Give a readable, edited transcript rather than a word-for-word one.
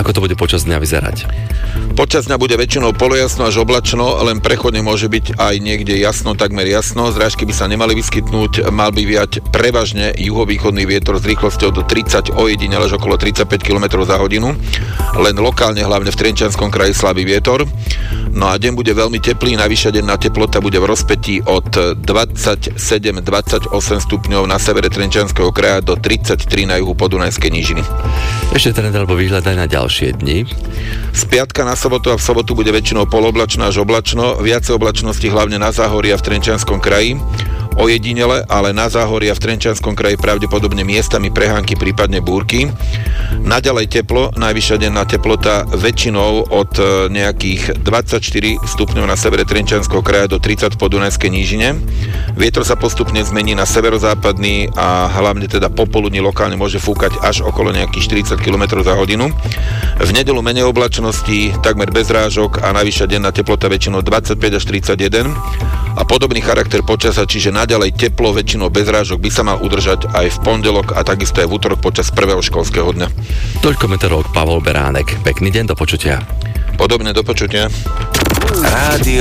Ako to bude počas dňa vyzerať? Počas dňa bude väčšinou polojasno až oblačno, len prechodne môže byť aj niekde jasno, takmer jasno. Zrážky by sa nemali vyskytnúť, mal by viať prevažne juhovýchodný vietor s rýchlosťou do 30, ojedinele až okolo 35 km za hodinu. Len lokálne, hlavne v Trenčianskom kraji, slabý vietor. No a deň bude veľmi teplý, najvyššia denná teplota bude v rozpätí od 27-28 stupňov na severe Trenčianskeho kraja do 33 na juhu Podunajskej nížiny. Ešte trend alebo výhľad aj na ďalšie dni. Z piatka na sobotu a v sobotu bude väčšinou poloblačno až oblačno, viacej oblačnosti hlavne na záhorí a v Trenčianskom kraji. Ojedinele, ale na záhorí a v Trenčianskom kraji pravdepodobne miestami prehánky, prípadne búrky. Naďalej teplo, najvyššia denná teplota väčšinou od nejakých 24 stupňov na severe Trenčianskeho kraja do 30 v Podunajskej nížine. Vietor sa postupne zmení na severozápadný a hlavne teda popoludní lokálne môže fúkať až okolo nejakých 40 km za hodinu. V nedeľu menej oblačnosti, takmer bez rážok a najvyššia denná teplota väčšinou 25 až 31. A podobný charakter počasia, čiže naďalej teplo, väčšinou bez rážok by sa mal udržať aj v pondelok a takisto aj v útorok počas prvého školského dňa. Toľko meteorológ Pavol Beránek. Pekný deň, do počutia. Podobne, do počutia. Rádio